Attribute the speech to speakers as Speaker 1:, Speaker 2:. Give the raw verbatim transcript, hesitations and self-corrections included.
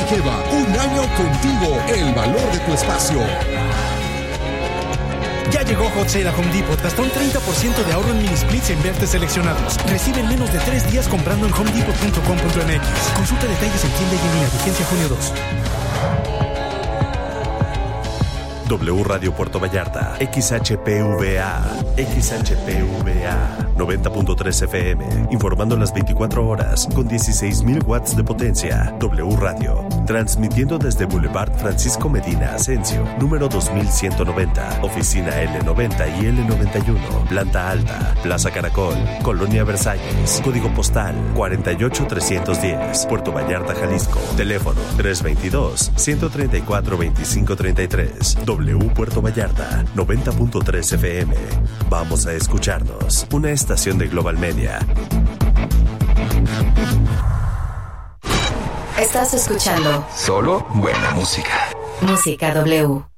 Speaker 1: lleva un año contigo. El valor de tu espacio.
Speaker 2: Ya llegó Hot Sale a Home Depot. Hasta un treinta por ciento de ahorro en mini splits en vertes seleccionados. Recibe en menos de tres días comprando en home depot punto com punto m x. Consulta detalles en tienda y en línea. Vigencia junio dos.
Speaker 3: W Radio Puerto Vallarta, X H P V A, X H P V A, noventa punto tres F M, informando las veinticuatro horas con dieciséis mil watts de potencia. W Radio, transmitiendo desde Boulevard Francisco Medina Asensio, número dos mil ciento noventa, oficina L noventa y L noventa y uno, planta alta, Plaza Caracol, Colonia Versalles, código postal cuarenta y ocho trescientos diez, Puerto Vallarta, Jalisco, teléfono tres veintidós, ciento treinta y cuatro, veinticinco treinta y tres. W Puerto Vallarta, noventa punto tres F M. Vamos a escucharnos. Una estación de Global Media.
Speaker 4: Estás escuchando
Speaker 5: solo buena música.
Speaker 4: Música W.